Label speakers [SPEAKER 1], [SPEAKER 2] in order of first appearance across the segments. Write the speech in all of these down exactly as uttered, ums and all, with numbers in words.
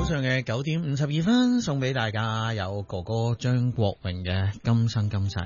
[SPEAKER 1] 早上嘅九點五十二分，送俾大家有哥哥張國榮嘅《今生今世》。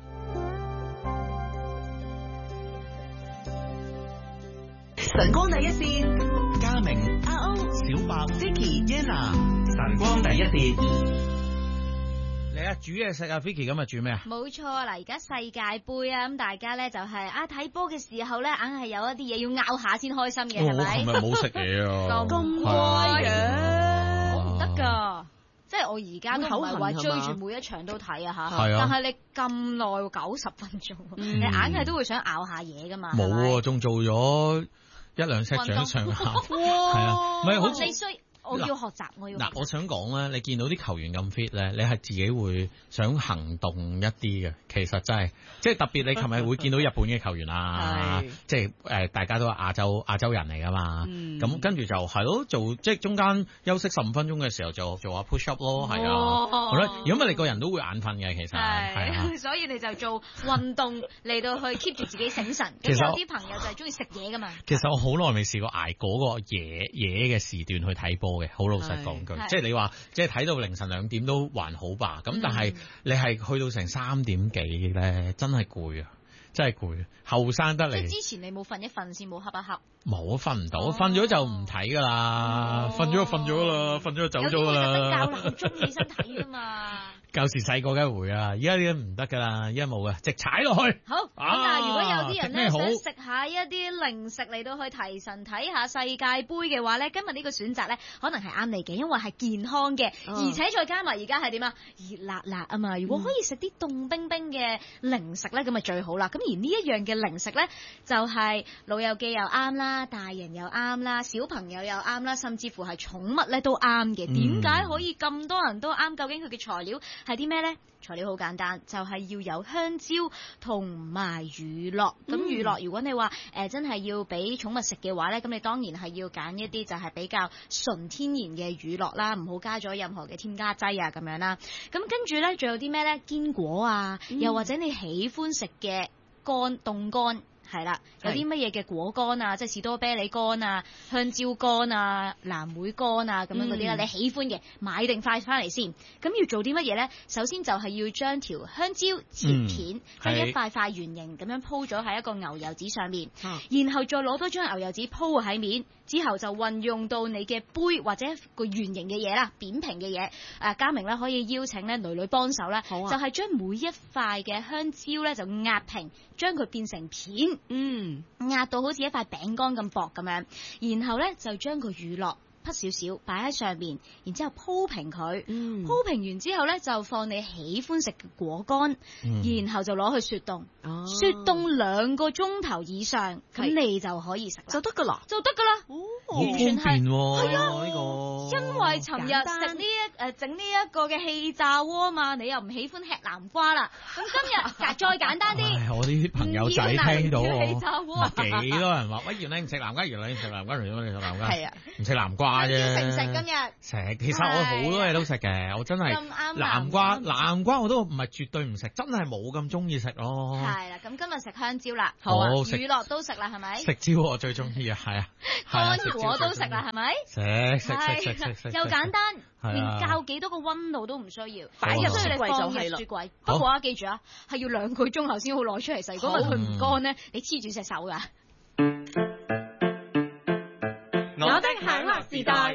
[SPEAKER 2] 晨光第一線，
[SPEAKER 3] 嘉明、
[SPEAKER 2] 阿歐、
[SPEAKER 3] 小白、
[SPEAKER 2] Vicky、
[SPEAKER 3] Yana，晨光第一線。
[SPEAKER 1] 嚟啊，煮嘢食啊 ，Vicky 今日煮咩啊？
[SPEAKER 4] 冇錯啦，而家世界盃啊，咁大家咧就係、是、啊睇波嘅時候咧，硬係有一啲嘢要拗下先開心嘅，係咪、
[SPEAKER 1] 哦？我琴日冇食嘢啊，
[SPEAKER 4] 咁乖嘅，我唔得噶。即係我而家都唔係話追住每一場都睇啊吓，但係你咁耐九十分鐘，嗯、你硬係都會想咬下嘢噶嘛？
[SPEAKER 1] 冇啊，仲做咗一兩 set 掌上壓，係啊，唔係好
[SPEAKER 4] 你需我要學習，我要
[SPEAKER 1] 嗱，我想講咧，你見到啲球員咁 fit 咧，你係自己會想行動一啲嘅。其實真係，即係特別你琴日會見到日本嘅球員啊，即係誒大家都係亞洲亞洲人嚟噶嘛。咁、嗯、跟住就係咯，做即係中間休息十五分鐘嘅時候就做下 push up 咯，係啊。好啦，如果唔係你個人都會眼瞓嘅，其實係啊。
[SPEAKER 4] 所以你就做運動嚟到去 keep 住自己醒神。其實有啲朋友就係中意食嘢噶嘛。
[SPEAKER 1] 其實我好耐未試過捱嗰個夜夜嘅時段去睇波嘅，好老實講句，即係你話即係睇到凌晨兩點都還好吧。咁、嗯、但係你係去到成三點幾咧，真係攰啊！真係攰，後生得嚟。
[SPEAKER 4] 即係之前你冇瞓一瞓先，冇瞌一瞌。
[SPEAKER 1] 冇瞓唔到，瞓咗、哦、就唔睇噶啦，瞓咗就瞓咗啦，瞓咗就走咗噶啦。
[SPEAKER 4] 有啲人教鬧鐘起身睇噶嘛。
[SPEAKER 1] 舊時細個梗係會啊，而家啲唔得噶啦，而家冇噶，直踩落去。
[SPEAKER 4] 好，咁、啊、但係如果有啲人咧想食下一啲零食嚟到去提神睇下世界盃嘅話咧，今日呢個選擇咧可能係啱你嘅，因為係健康嘅、哦，而且再加埋而家係點啊，熱辣辣啊嘛。如果可以食啲凍冰冰嘅零食咧，咁咪最好啦。咁而呢一樣嘅零食咧，就係、是、老友記又啱啦，大人又啱啦，小朋友又啱啦，甚至乎係寵物咧都啱嘅。點解可以咁多人都啱？究竟佢嘅材料係啲咩咧？材料好簡單，就係、是、要有香蕉同埋乳酪。咁、嗯、乳酪如果你話誒、呃、真係要俾寵物食嘅話咧，咁你當然係要揀一啲就係比較純天然嘅乳酪啦，唔好加咗任何嘅添加劑啊咁樣啦。咁跟住咧，仲有啲咩咧？堅果啊、嗯，又或者你喜歡食嘅乾凍乾。係啦，有啲乜嘢嘅果乾啊，即係士多啤梨乾啊、香蕉乾啊、藍莓乾啊咁樣嗰啲啦，你喜歡嘅買定塊翻嚟先。咁要做啲乜嘢咧？首先就係要將條香蕉切片，將、嗯、一塊塊圓形咁樣鋪咗喺一個牛油紙上面，然後再攞多張牛油紙鋪喺面，之後就運用到你嘅杯或者一個圓形嘅嘢啦，扁平嘅嘢。誒，嘉明咧可以邀請咧女女幫手咧、啊，就係、是、將每一塊嘅香蕉咧就壓平，將佢變成片。嗯，壓到好似一塊餅乾咁薄咁樣，然後咧就將個乳酪匹少少擺喺上面，然之後鋪平佢，鋪、嗯、平完之後咧就放你喜歡食嘅果乾、嗯，然後就攞去雪凍、哦，雪凍兩個鐘頭以上，咁你就可以食啦，就得噶啦，就得噶啦，完全係係啊，呢、這個因為尋日食呢一誒整呢一個嘅氣炸鍋嘛，你又唔喜歡吃南瓜啦，咁今日再簡單啲，
[SPEAKER 1] 我啲朋友仔聽到氣炸鍋，幾多人話喂，原來唔食南瓜，原來唔食南瓜，原來唔食南瓜，係啊，唔食南瓜。
[SPEAKER 4] 食唔食今日？
[SPEAKER 1] 食，其實我好多嘢都食嘅，我真係南瓜，南瓜我都唔係絕對唔食，真係冇咁中意食咯。係
[SPEAKER 4] 啦，咁今日食香蕉啦，好啊，乳酪都食啦，係咪？
[SPEAKER 1] 食蕉我最中意啊，係啊，
[SPEAKER 4] 乾果都食啦，係咪？
[SPEAKER 1] 食食食食食，
[SPEAKER 4] 又簡單，連較幾多個溫度都唔需要，擺入雪櫃就係雪櫃。不過啊，記住啊，係要兩個鐘頭先好攞出嚟食，如果佢唔乾咧，你黐住隻手噶。
[SPEAKER 2] 我的享樂時代，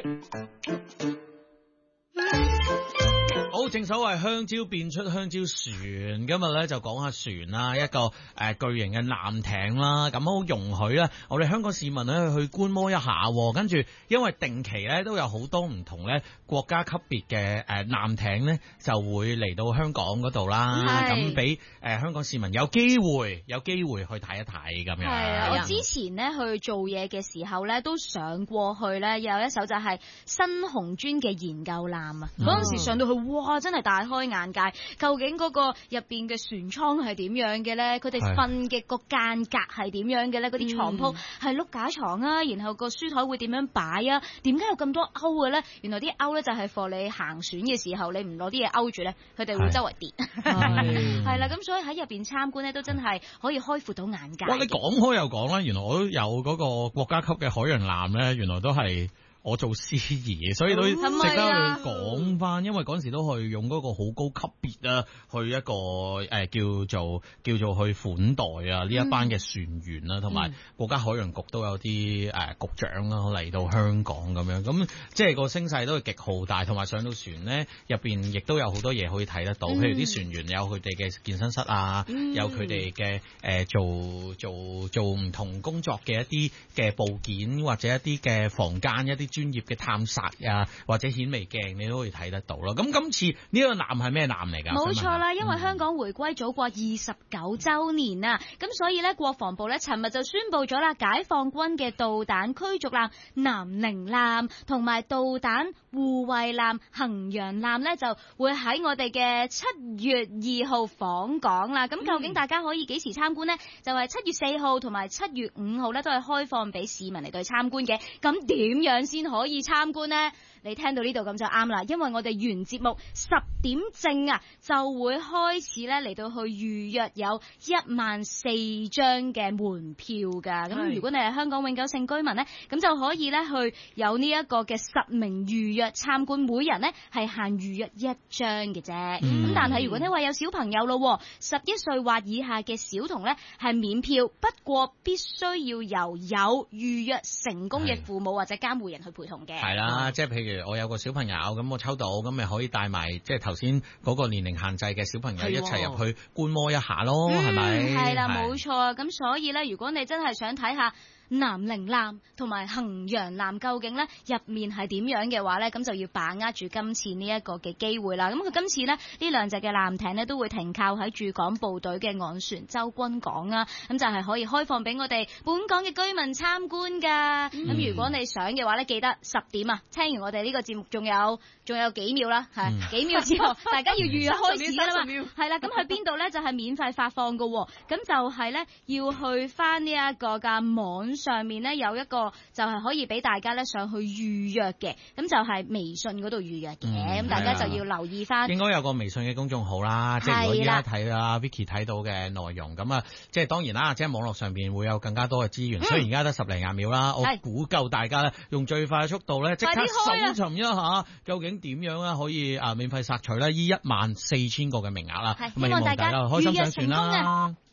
[SPEAKER 1] 好，正所謂香蕉變出香蕉船，今日咧就講下船啦，一個誒、呃、巨型嘅艦艇啦，咁好容許咧，我哋香港市民咧去觀摩一下，跟住因為定期咧都有好多唔同咧國家級別嘅誒艦艇咧就會嚟到香港嗰度啦，咁俾誒香港市民有機會有機會去睇一睇咁樣。係啊，
[SPEAKER 4] 我之前咧去做嘢嘅時候咧都上過去咧，有一艘就係新紅磚嘅研究艦啊，嗰、嗯、陣時上到去哇！哇！真係大開眼界，究竟嗰個入邊嘅船艙係點樣嘅咧？佢哋瞓嘅個間隔係點樣嘅咧？嗰啲床鋪係碌架床啊，然後個書台會點樣擺啊？點解有咁多勾嘅咧？原來啲勾咧就係貨你行船嘅時候，你唔攞啲嘢勾住咧，佢哋會周圍跌。係啦，咁所以喺入邊參觀咧，都真係可以開闊到眼界。
[SPEAKER 1] 哇！你講開又講啦，原來我都有嗰個國家級嘅海洋艦咧，原來都係。 我做司儀，所以都值得去講翻，因為嗰陣時都係用嗰個好高級別啊，去一個誒、呃、叫做叫做去款待啊呢一班嘅船員啦，同埋、嗯、國家海洋局都有啲誒、呃、局長啦嚟到香港咁樣，咁即係個聲勢都係極浩大，同埋上到船咧入邊亦都有好多嘢可以睇得到，嗯、譬如啲船員有佢哋嘅健身室啊，嗯、有佢哋嘅誒做做做唔同工作嘅一啲嘅部件，或者一啲嘅房間，一啲專業嘅探索啊，或者顯微鏡，你都可以睇得到咯。咁今次呢個艦係咩艦嚟㗎？
[SPEAKER 4] 冇錯啦，因為香港回歸祖國二十九週年啊，咁、嗯、所以咧國防部咧尋日就宣布咗啦，解放軍嘅導彈驅逐艦南寧艦同埋導彈護衛艦衡陽艦咧就會喺我哋嘅七月二號訪港啦。咁究竟大家可以幾時參觀呢？嗯、就係七月四號同埋七月五號咧都係開放俾市民嚟到參觀嘅。咁點樣先可以參觀呢？你聽到呢度咁就啱啦，因為我哋原節目十點正啊，就會開始咧嚟到去預約有一萬四張嘅門票噶。咁如果你係香港永久性居民呢，咁就可以咧去有呢一個嘅實名預約參觀，每人呢係限預約一張嘅啫。咁、嗯、但係如果你話有小朋友咯，十一歲或以下嘅小童呢係免票，不過必須要由有預約成功嘅父母或者監護人去陪同嘅。
[SPEAKER 1] 係啦，即係譬如我有個小朋友咁，我抽到咁咪可以帶埋即係頭先嗰個年齡限制嘅小朋友一齊入去觀摩一下咯，係咪？
[SPEAKER 4] 係啦，冇錯。咁所以咧，如果你真係想睇下南寧艦同埋衡陽艦究竟咧入面係點樣嘅話咧，咁就要把握住今次呢一個嘅機會啦。咁佢今次呢，呢兩隻嘅艦艇呢都會停靠喺駐港部隊嘅岸船周軍港啊，咁就係可以開放俾我哋本港嘅居民參觀噶。咁、嗯、如果你想嘅話咧，記得十點啊，聽完我哋呢個節目仲有仲有幾秒啦，係、嗯、幾秒之後大家要預約開始啦嘛，係啦，咁去邊度咧就係免費發放噶，咁就係咧要去翻呢一個嘅網上面咧有一個就係可以俾大家咧上去預約嘅，咁就係微信嗰度預約嘅，咁、嗯、大家就要留意翻。應該有個微信嘅公眾號啦，即係如果依家睇啊 Vicky 睇到嘅內容，咁啊，即係當然啦，即係網絡上邊會有更加多嘅資源。嗯、雖然而家得十零廿秒啦，我估夠大家咧用最快嘅速度咧即刻搜尋一下，究竟點樣啊可以啊免費索取咧呢一萬四千個嘅名額啦，咁希望大家開心上船啦。